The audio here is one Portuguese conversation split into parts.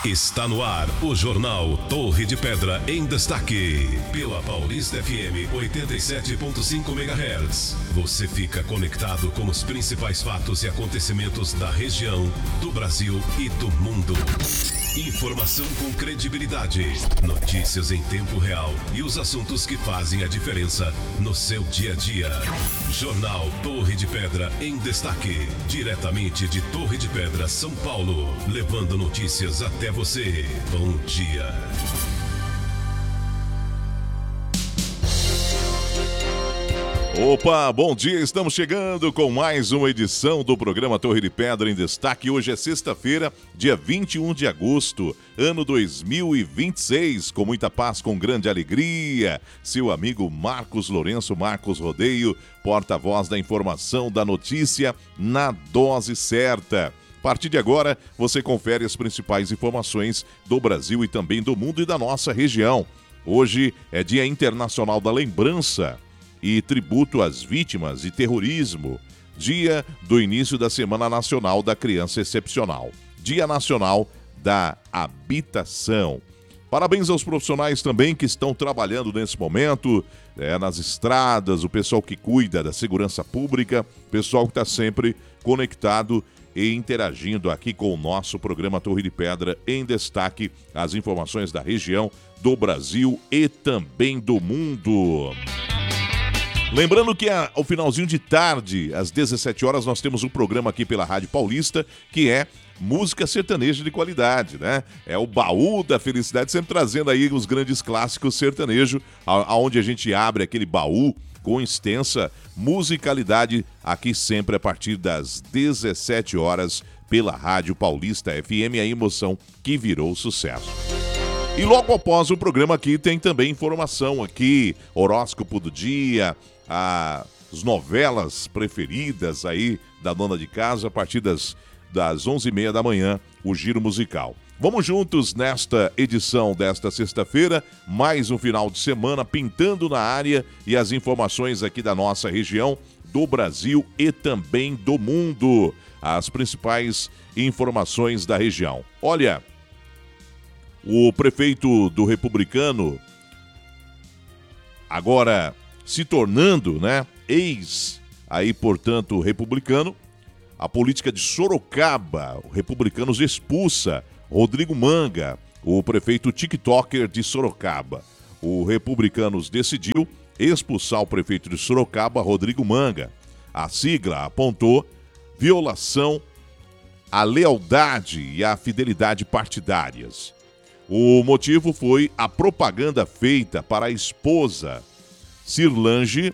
Está no ar o Jornal Torre de Pedra em Destaque. Pela Paulista FM 87.5 MHz. Você fica conectado com os principais fatos e acontecimentos da região, do Brasil e do mundo. Informação com credibilidade, notícias em tempo real e os assuntos que fazem a diferença no seu dia a dia. Jornal Torre de Pedra em Destaque, diretamente de Torre de Pedra, São Paulo, levando notícias até você. Bom dia. Opa, bom dia, estamos chegando com mais uma edição do programa Torre de Pedra em Destaque. Hoje é sexta-feira, dia 21 de agosto, ano 2026, com muita paz, com grande alegria. Seu amigo Marcos Lourenço, Marcos Rodeio, porta-voz da informação, da notícia, na dose certa. A partir de agora, você confere as principais informações do Brasil e também do mundo e da nossa região. Hoje é Dia Internacional da Lembrança e tributo às vítimas de terrorismo, dia do início da Semana Nacional da Criança Excepcional, Dia Nacional da Habitação. Parabéns aos profissionais também que estão trabalhando nesse momento, nas estradas, o pessoal que cuida da segurança pública, o pessoal que está sempre conectado e interagindo aqui com o nosso programa Torre de Pedra em Destaque, as informações da região, do Brasil e também do mundo. Lembrando que ao finalzinho de tarde, às 17 horas, nós temos um programa aqui pela Rádio Paulista, que é música sertaneja de qualidade, né? É o baú da felicidade, sempre trazendo aí os grandes clássicos sertanejo, aonde a gente abre aquele baú com extensa musicalidade, aqui sempre a partir das 17 horas, pela Rádio Paulista FM, a emoção que virou sucesso. E logo após o programa aqui tem também informação aqui, horóscopo do dia, as novelas preferidas aí da dona de casa a partir das 11h30 da manhã, o Giro Musical. Vamos juntos nesta edição desta sexta-feira, mais um final de semana pintando na área e as informações aqui da nossa região, do Brasil e também do mundo. As principais informações da região. Olha, o prefeito do Republicano, agora se tornando, aí, portanto, republicano, a política de Sorocaba, o Republicanos expulsa Rodrigo Manga, o prefeito TikToker de Sorocaba. O Republicanos decidiu expulsar o prefeito de Sorocaba, Rodrigo Manga. A sigla apontou violação à lealdade e à fidelidade partidárias. O motivo foi a propaganda feita para a esposa Cirlange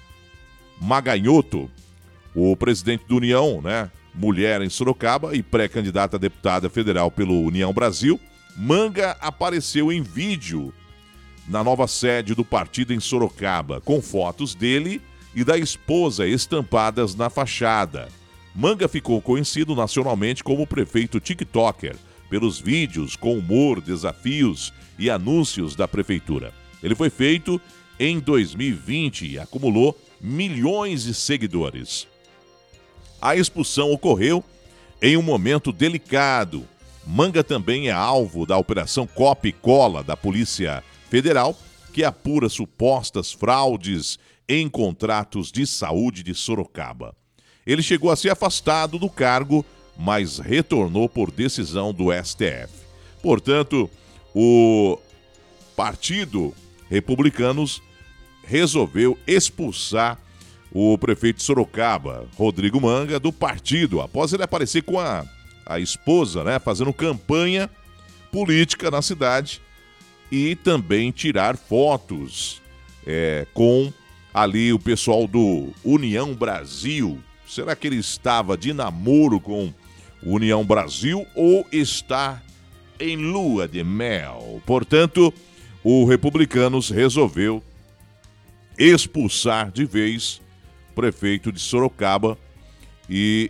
Maganhoto, o presidente do União, mulher em Sorocaba e pré-candidata a deputada federal pelo União Brasil. Manga apareceu em vídeo na nova sede do partido em Sorocaba, com fotos dele e da esposa estampadas na fachada. Manga ficou conhecido nacionalmente como prefeito TikToker, pelos vídeos com humor, desafios e anúncios da prefeitura. Ele foi feito em 2020 e acumulou milhões de seguidores. A expulsão ocorreu em um momento delicado. Manga também é alvo da Operação Copia e Cola da Polícia Federal, que apura supostas fraudes em contratos de saúde de Sorocaba. Ele chegou a ser afastado do cargo, mas retornou por decisão do STF. Portanto, o Partido Republicanos resolveu expulsar o prefeito de Sorocaba, Rodrigo Manga, do partido, após ele aparecer com a esposa, fazendo campanha política na cidade e também tirar fotos com ali o pessoal do União Brasil. Será que ele estava de namoro com União Brasil ou está em lua de mel? Portanto, o Republicanos resolveu expulsar de vez o prefeito de Sorocaba e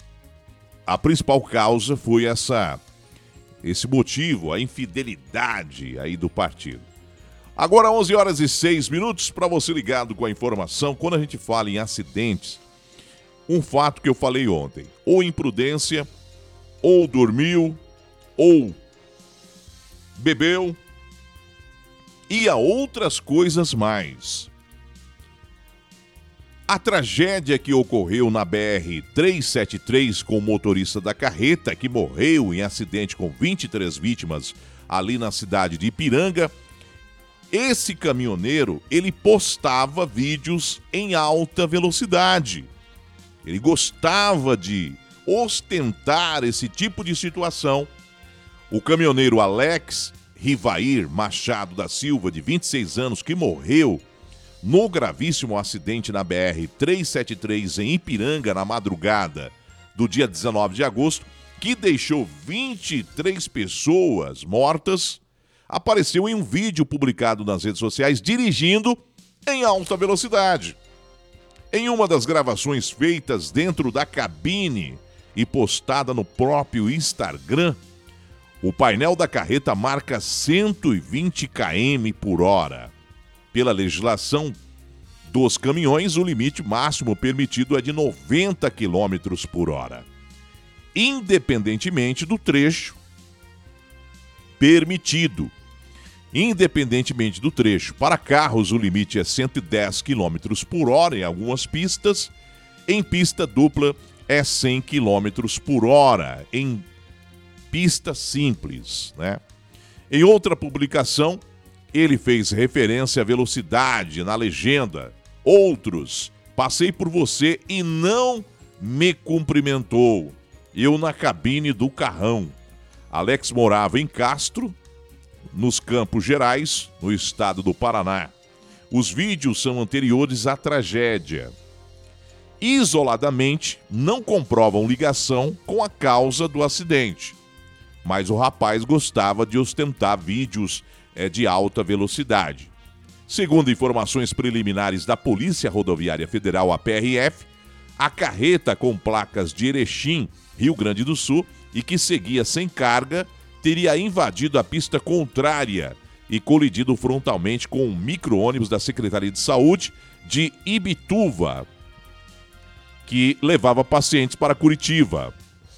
a principal causa foi esse motivo, a infidelidade aí do partido. Agora 11h06 para você ligado com a informação. Quando a gente fala em acidentes, um fato que eu falei ontem, ou imprudência, ou dormiu, ou bebeu e a outras coisas mais. A tragédia que ocorreu na BR-373 com o motorista da carreta, que morreu em acidente com 23 vítimas ali na cidade de Ipiranga, esse caminhoneiro, ele postava vídeos em alta velocidade. Ele gostava de ostentar esse tipo de situação. O caminhoneiro Alex Rivair Machado da Silva, de 26 anos, que morreu no gravíssimo acidente na BR-373 em Ipiranga, na madrugada do dia 19 de agosto, que deixou 23 pessoas mortas, apareceu em um vídeo publicado nas redes sociais dirigindo em alta velocidade. Em uma das gravações feitas dentro da cabine e postada no próprio Instagram, o painel da carreta marca 120 km por hora. Pela legislação dos caminhões, o limite máximo permitido é de 90 km por hora. Independentemente do trecho permitido. Independentemente do trecho. Para carros, o limite é 110 km por hora em algumas pistas. Em pista dupla, é 100 km por hora. Em pista simples, né? Em outra publicação, ele fez referência à velocidade na legenda. Outros, passei por você e não me cumprimentou. Eu na cabine do carrão. Alex morava em Castro, nos Campos Gerais, no estado do Paraná. Os vídeos são anteriores à tragédia. Isoladamente, não comprovam ligação com a causa do acidente. Mas o rapaz gostava de ostentar vídeos de alta velocidade. Segundo informações preliminares da Polícia Rodoviária Federal, a PRF, a carreta com placas de Erechim, Rio Grande do Sul, e que seguia sem carga, teria invadido a pista contrária e colidido frontalmente com um micro-ônibus da Secretaria de Saúde de Ibituva, que levava pacientes para Curitiba.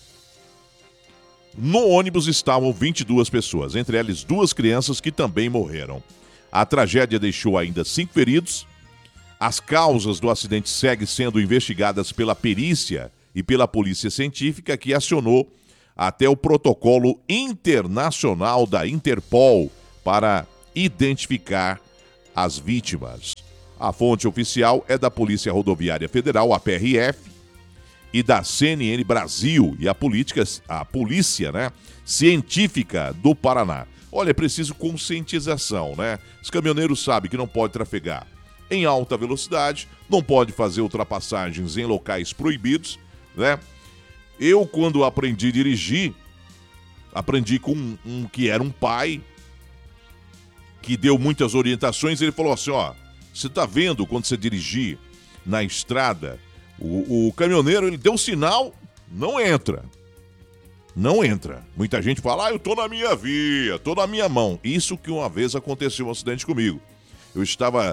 No ônibus estavam 22 pessoas, entre elas 2 crianças que também morreram. A tragédia deixou ainda 5 feridos. As causas do acidente seguem sendo investigadas pela perícia e pela polícia científica, que acionou até o protocolo internacional da Interpol para identificar as vítimas. A fonte oficial é da Polícia Rodoviária Federal, a PRF, e da CNN Brasil e a polícia, né, científica do Paraná. Olha, é preciso conscientização, né? Os caminhoneiros sabem que não pode trafegar em alta velocidade, não pode fazer ultrapassagens em locais proibidos, né? Eu, quando aprendi a dirigir, aprendi com um que era um pai, que deu muitas orientações. Ele falou assim, ó, você tá vendo quando você dirigir na estrada, o caminhoneiro, ele deu sinal, não entra. Não entra. Muita gente fala, eu tô na minha via, tô na minha mão. Isso que uma vez aconteceu um acidente comigo. Eu estava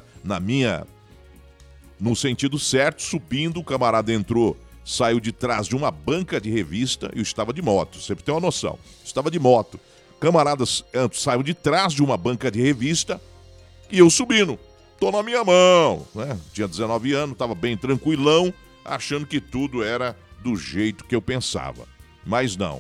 no sentido certo, subindo, o camarada entrou, saiu de trás de uma banca de revista, eu estava de moto, sempre tem uma noção. Estava de moto. Camaradas saiu de trás de uma banca de revista e eu subindo. Tô na minha mão, né? Tinha 19 anos, estava bem tranquilão, achando que tudo era do jeito que eu pensava. Mas não.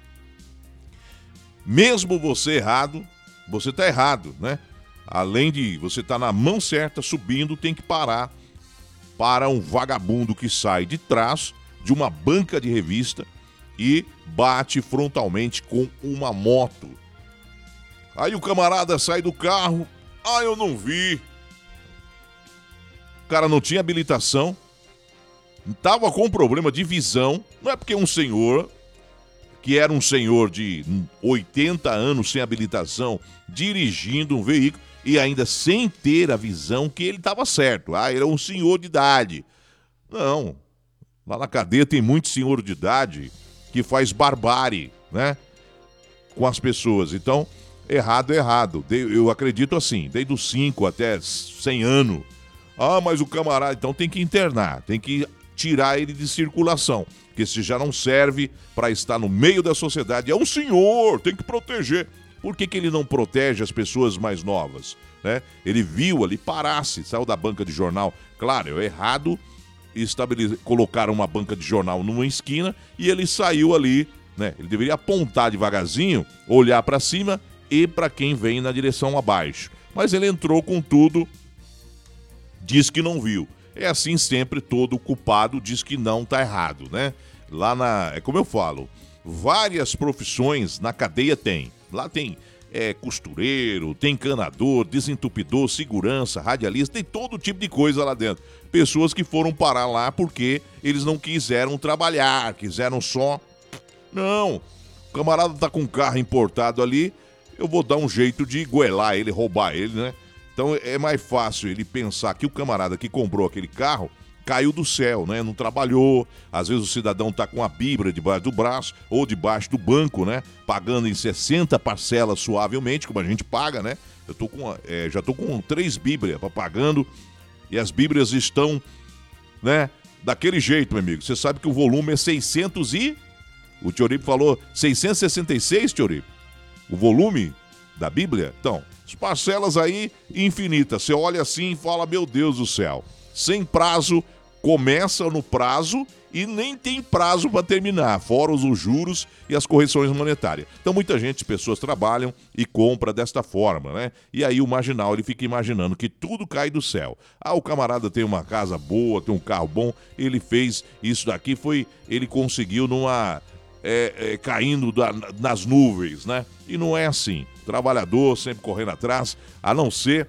Mesmo você errado, você tá errado, né? Além de você estar na mão certa, subindo, tem que parar para um vagabundo que sai de trás de uma banca de revista e bate frontalmente com uma moto. Aí o camarada sai do carro, eu não vi. O cara não tinha habilitação, estava com problema de visão, não é porque um senhor, que era um senhor de 80 anos sem habilitação, dirigindo um veículo e ainda sem ter a visão, que ele estava certo. Ele é um senhor de idade. Não, lá na cadeia tem muito senhor de idade que faz barbárie, né, com as pessoas. Então, errado é errado. Eu acredito assim, desde os 5 até 100 anos. Mas o camarada, então tem que internar, tem que tirar ele de circulação, porque se já não serve para estar no meio da sociedade, é um senhor, tem que proteger. Por que ele não protege as pessoas mais novas? Né? Ele viu ali, parasse, saiu da banca de jornal. Claro, é errado colocar uma banca de jornal numa esquina e ele saiu ali, né? Ele deveria apontar devagarzinho, olhar para cima e para quem vem na direção abaixo. Mas ele entrou com tudo, diz que não viu. É assim sempre, todo culpado diz que não tá errado, né? É como eu falo, várias profissões na cadeia tem. Lá tem costureiro, tem encanador, desentupidor, segurança, radialista, tem todo tipo de coisa lá dentro. Pessoas que foram parar lá porque eles não quiseram trabalhar, quiseram só... Não, o camarada tá com um carro importado ali, eu vou dar um jeito de goelar ele, roubar ele, né? Então é mais fácil ele pensar que o camarada que comprou aquele carro caiu do céu, né? Não trabalhou. Às vezes o cidadão tá com a Bíblia debaixo do braço ou debaixo do banco, né? Pagando em 60 parcelas suavemente, como a gente paga, né? Eu tô já tô com 3 Bíblias pagando e as Bíblias estão, né? Daquele jeito, meu amigo. Você sabe que o volume é 600 e... O Teoripo falou 666, Teoripo? O volume da Bíblia? Então, as parcelas aí infinitas. Você olha assim e fala, meu Deus do céu. Sem prazo, começa no prazo e nem tem prazo para terminar, fora os juros e as correções monetárias. Então muita gente, pessoas trabalham e compra desta forma, né? E aí o marginal, ele fica imaginando que tudo cai do céu. Ah, o camarada tem uma casa boa, tem um carro bom, ele fez isso daqui, ele conseguiu caindo nas nuvens, né? E não é assim. Trabalhador sempre correndo atrás, a não ser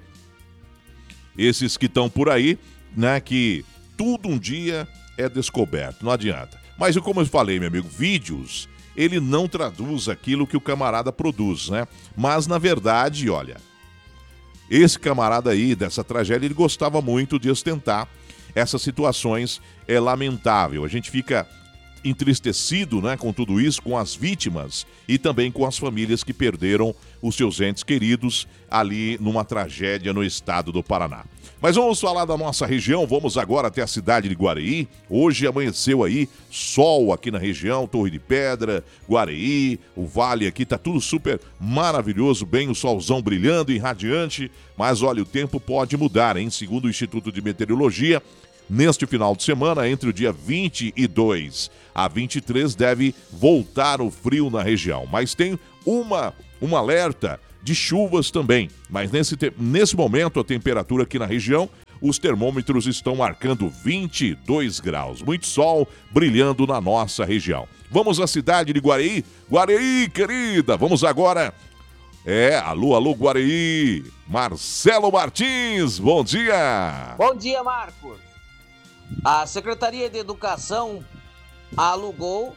esses que estão por aí, né, que tudo um dia é descoberto, não adianta. Mas como eu falei, meu amigo, vídeos, ele não traduz aquilo que o camarada produz, né? Mas na verdade, olha, esse camarada aí, dessa tragédia, ele gostava muito de ostentar essas situações, é lamentável. A gente fica entristecido, né, com tudo isso, com as vítimas e também com as famílias que perderam os seus entes queridos ali numa tragédia no estado do Paraná. Mas vamos falar da nossa região, vamos agora até a cidade de Guareí. Hoje amanheceu aí, sol aqui na região, Torre de Pedra, Guareí, o vale aqui, tá tudo super maravilhoso, bem o solzão brilhando e radiante, mas olha, o tempo pode mudar, hein? Segundo o Instituto de Meteorologia, neste final de semana, entre o dia 22 a 23, deve voltar o frio na região. Mas tem um alerta de chuvas também. Mas nesse momento, a temperatura aqui na região, os termômetros estão marcando 22 graus. Muito sol brilhando na nossa região. Vamos à cidade de Guareí. Guareí, querida, vamos agora... alô, Guareí. Marcelo Martins, bom dia. Bom dia, Marcos. A Secretaria de Educação alugou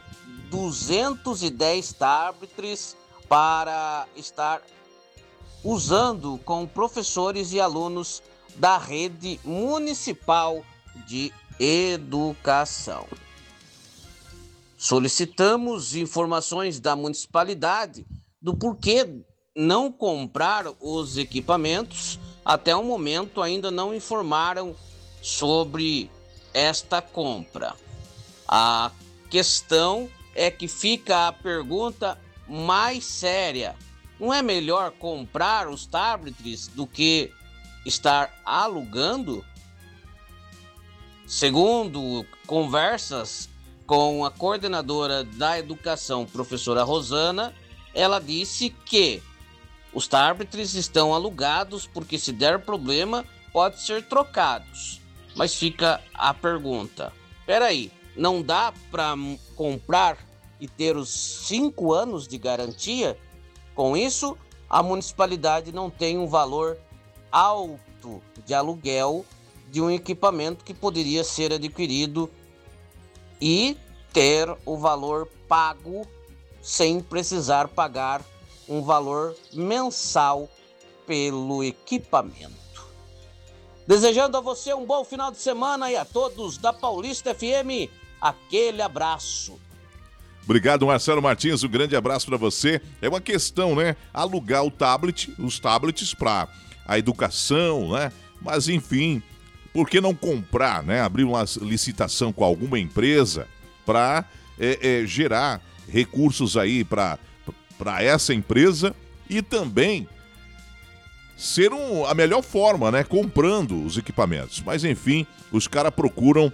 210 tablets para estar usando com professores e alunos da rede municipal de educação. Solicitamos informações da municipalidade do porquê não comprar os equipamentos. Até o momento ainda não informaram sobre esta compra. A questão é que fica a pergunta mais séria. Não é melhor comprar os tablets do que estar alugando? Segundo conversas com a coordenadora da educação, professora Rosana, ela disse que os tablets estão alugados porque, se der problema, pode ser trocados. Mas fica a pergunta, peraí, não dá para comprar e ter os 5 anos de garantia? Com isso, a municipalidade não tem um valor alto de aluguel de um equipamento que poderia ser adquirido e ter o valor pago sem precisar pagar um valor mensal pelo equipamento. Desejando a você um bom final de semana e a todos da Paulista FM, aquele abraço. Obrigado, Marcelo Martins, um grande abraço para você. É uma questão, né? Alugar os tablets para a educação, né? Mas, enfim, por que não comprar, né? Abrir uma licitação com alguma empresa para gerar recursos aí para essa empresa e também ser a melhor forma, né? Comprando os equipamentos. Mas, enfim, os caras procuram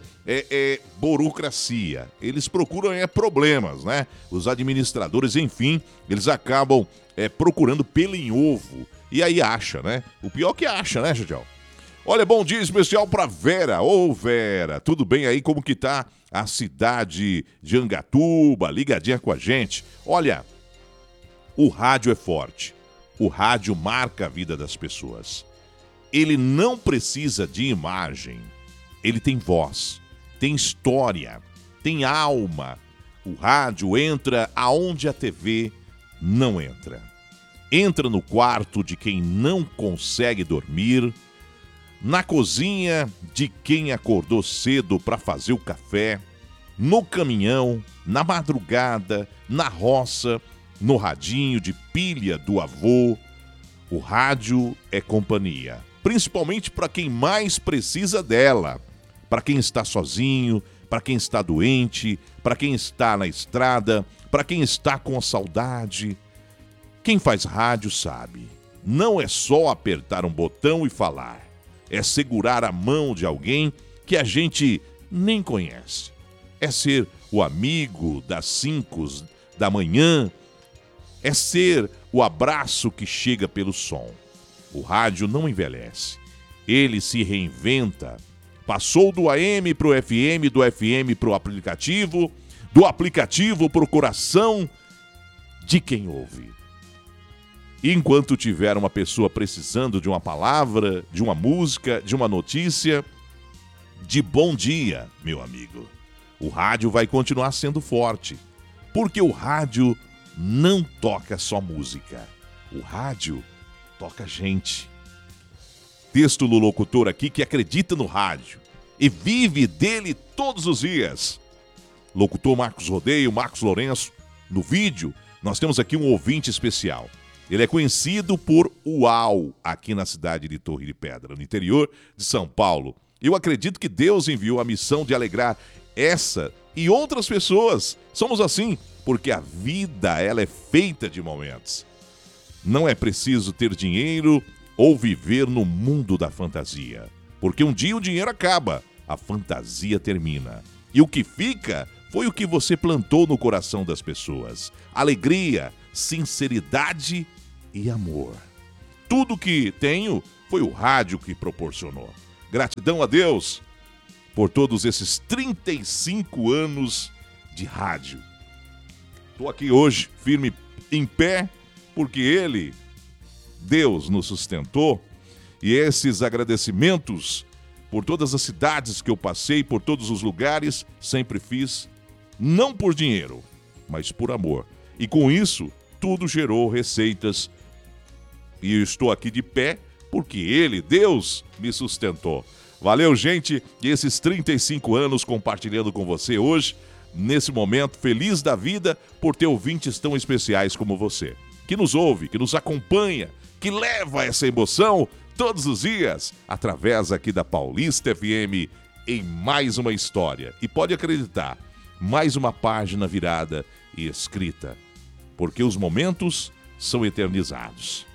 burocracia. Eles procuram problemas, né? Os administradores, enfim, eles acabam procurando pelo em ovo. E aí acha, né? O pior que acha, né, Jadiel? Olha, bom dia especial pra Vera. Ô, Vera, tudo bem aí? Como que tá a cidade de Angatuba? Ligadinha com a gente. Olha, o rádio é forte. O rádio marca a vida das pessoas. Ele não precisa de imagem. Ele tem voz, tem história, tem alma. O rádio entra aonde a TV não entra. Entra no quarto de quem não consegue dormir, na cozinha de quem acordou cedo para fazer o café, no caminhão, na madrugada, na roça, no radinho de pilha do avô. O rádio é companhia, principalmente para quem mais precisa dela, para quem está sozinho, para quem está doente, para quem está na estrada, para quem está com saudade. Quem faz rádio sabe, não é só apertar um botão e falar, é segurar a mão de alguém que a gente nem conhece. É ser o amigo das 5 da manhã, é ser o abraço que chega pelo som. O rádio não envelhece, ele se reinventa. Passou do AM para o FM, do FM para o aplicativo, do aplicativo para o coração de quem ouve. E enquanto tiver uma pessoa precisando de uma palavra, de uma música, de uma notícia, de bom dia, meu amigo, o rádio vai continuar sendo forte, porque o rádio não toca só música. O rádio toca gente. Texto do locutor aqui que acredita no rádio e vive dele todos os dias. Locutor Marcos Rodeio, Marcos Lourenço. No vídeo, nós temos aqui um ouvinte especial. Ele é conhecido por UAU, aqui na cidade de Torre de Pedra, no interior de São Paulo. Eu acredito que Deus enviou a missão de alegrar essa e outras pessoas. Somos assim, porque a vida ela é feita de momentos. Não é preciso ter dinheiro ou viver no mundo da fantasia, porque um dia o dinheiro acaba, a fantasia termina. E o que fica foi o que você plantou no coração das pessoas. Alegria, sinceridade e amor. Tudo que tenho foi o rádio que proporcionou. Gratidão a Deus por todos esses 35 anos de rádio. Estou aqui hoje, firme em pé, porque Ele, Deus, nos sustentou. E esses agradecimentos por todas as cidades que eu passei, por todos os lugares, sempre fiz, não por dinheiro, mas por amor. E com isso, tudo gerou receitas. E eu estou aqui de pé, porque Ele, Deus, me sustentou. Valeu, gente, e esses 35 anos compartilhando com você hoje, nesse momento, feliz da vida por ter ouvintes tão especiais como você, que nos ouve, que nos acompanha, que leva essa emoção todos os dias, através aqui da Paulista FM, em mais uma história. E pode acreditar, mais uma página virada e escrita, porque os momentos são eternizados.